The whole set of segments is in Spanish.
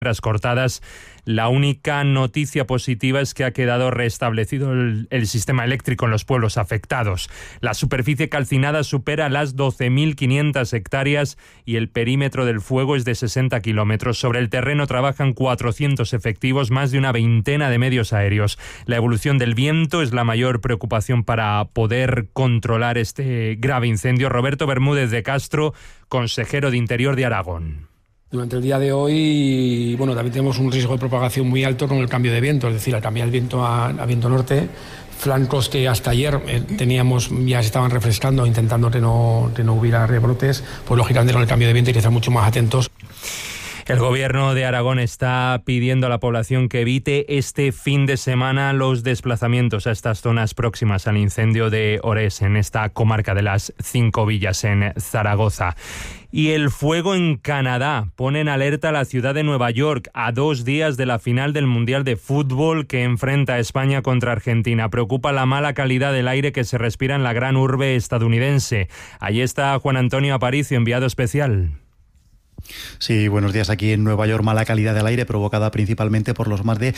cortadas. La única noticia positiva es que ha quedado restablecido el sistema eléctrico en los pueblos afectados. La superficie calcinada supera las 12.500 hectáreas y el perímetro del fuego es de 60 kilómetros. Sobre el terreno trabajan 400 efectivos, más de una veintena de medios aéreos. La evolución del viento es la mayor preocupación para poder controlar este grave incendio. Roberto Bermúdez de Castro, consejero de Interior de Aragón. Durante el día de hoy, también tenemos un riesgo de propagación muy alto con el cambio de viento, es decir, al cambiar el viento a viento norte, flancos que hasta ayer ya se estaban refrescando, intentando que no hubiera rebrotes, pues lógicamente con el cambio de viento hay que estar mucho más atentos. El Gobierno de Aragón está pidiendo a la población que evite este fin de semana los desplazamientos a estas zonas próximas al incendio de Orés, en esta comarca de las 5 villas en Zaragoza. Y el fuego en Canadá pone en alerta a la ciudad de Nueva York a 2 días de la final del Mundial de Fútbol que enfrenta a España contra Argentina. Preocupa la mala calidad del aire que se respira en la gran urbe estadounidense. Allí está Juan Antonio Aparicio, enviado especial. Sí, buenos días. Aquí en Nueva York, mala calidad del aire provocada principalmente por los más de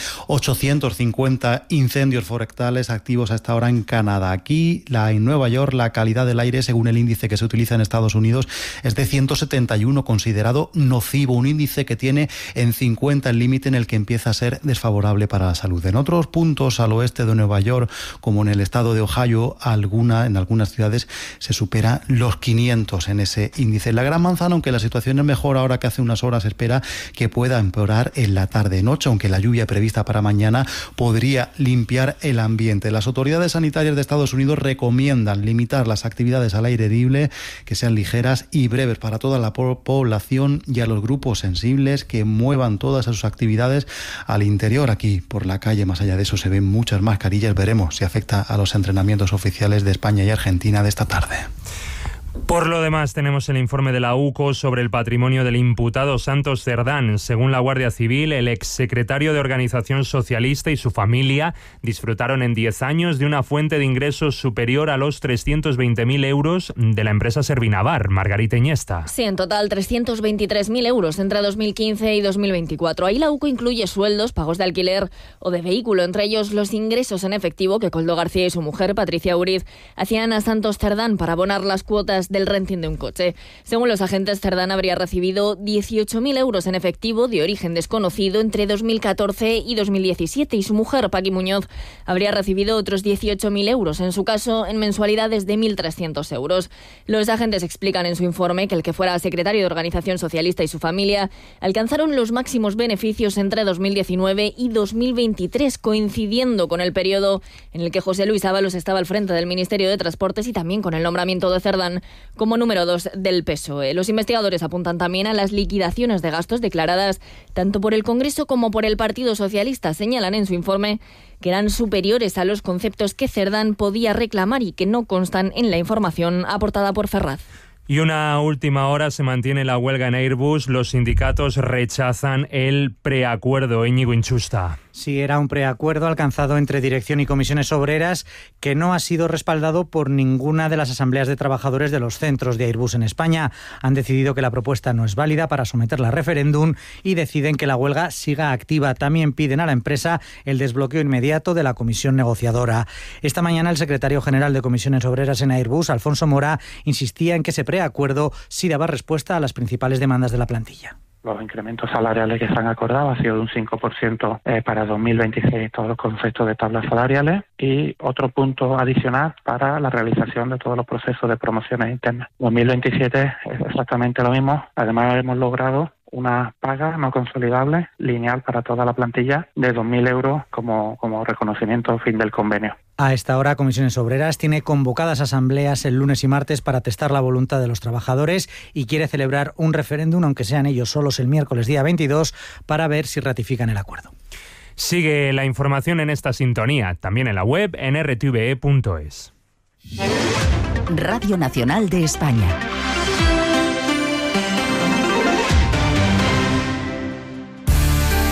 850 incendios forestales activos a esta hora en Canadá. Aquí, en Nueva York, la calidad del aire, según el índice que se utiliza en Estados Unidos, es de 171, considerado nocivo, un índice que tiene en 50 el límite en el que empieza a ser desfavorable para la salud. En otros puntos al oeste de Nueva York, como en el estado de Ohio, en algunas ciudades se supera los 500 en ese índice. En la Gran Manzana, aunque la situación es mejor ahora que hace unas horas, espera que pueda empeorar en la tarde-noche, aunque la lluvia prevista para mañana podría limpiar el ambiente. Las autoridades sanitarias de Estados Unidos recomiendan limitar las actividades al aire libre, que sean ligeras y breves para toda la población y a los grupos sensibles que muevan todas sus actividades al interior. Aquí, por la calle, más allá de eso, se ven muchas mascarillas. Veremos si afecta a los entrenamientos oficiales de España y Argentina de esta tarde. Por lo demás, tenemos el informe de la UCO sobre el patrimonio del imputado Santos Cerdán. Según la Guardia Civil, el exsecretario de Organización Socialista y su familia disfrutaron en 10 años de una fuente de ingresos superior a los 320.000 euros de la empresa Servinavar. Margarita Iniesta. Sí, en total 323.000 euros entre 2015 y 2024. Ahí la UCO incluye sueldos, pagos de alquiler o de vehículo, entre ellos los ingresos en efectivo que Koldo García y su mujer, Patricia Uriz, hacían a Santos Cerdán para abonar las cuotas del renting de un coche. Según los agentes, Cerdán habría recibido 18.000 euros en efectivo de origen desconocido entre 2014 y 2017 y su mujer, Paqui Muñoz, habría recibido otros 18.000 euros, en su caso en mensualidades de 1.300 euros. Los agentes explican en su informe que el que fuera secretario de Organización Socialista y su familia alcanzaron los máximos beneficios entre 2019 y 2023, coincidiendo con el periodo en el que José Luis Ábalos estaba al frente del Ministerio de Transportes y también con el nombramiento de Cerdán como número 2 del PSOE. Los investigadores apuntan también a las liquidaciones de gastos declaradas tanto por el Congreso como por el Partido Socialista. Señalan en su informe que eran superiores a los conceptos que Cerdán podía reclamar y que no constan en la información aportada por Ferraz. Y una última hora, se mantiene la huelga en Airbus. Los sindicatos rechazan el preacuerdo. Íñigo Inchusta. Sí, era un preacuerdo alcanzado entre dirección y comisiones obreras que no ha sido respaldado por ninguna de las asambleas de trabajadores de los centros de Airbus en España. Han decidido que la propuesta no es válida para someterla a referéndum y deciden que la huelga siga activa. También piden a la empresa el desbloqueo inmediato de la comisión negociadora. Esta mañana el secretario general de comisiones obreras en Airbus, Alfonso Mora, insistía en que ese preacuerdo sí daba respuesta a las principales demandas de la plantilla. Los incrementos salariales que se han acordado ha sido de un 5% para 2026, todos los conceptos de tablas salariales, y otro punto adicional para la realización de todos los procesos de promociones internas. 2027 es exactamente lo mismo. Además, hemos logrado una paga no consolidable lineal para toda la plantilla de 2.000 euros como reconocimiento fin del convenio. A esta hora, Comisiones Obreras tiene convocadas asambleas el lunes y martes para testar la voluntad de los trabajadores y quiere celebrar un referéndum, aunque sean ellos solos, el miércoles día 22, para ver si ratifican el acuerdo. Sigue la información en esta sintonía, también en la web en rtve.es. Radio Nacional de España.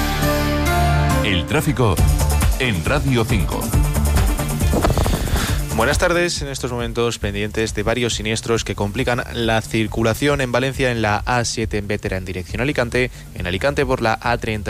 El tráfico en Radio 5. Buenas tardes. En estos momentos pendientes de varios siniestros que complican la circulación en Valencia en la A7 en Bétera en dirección a Alicante, en Alicante por la A30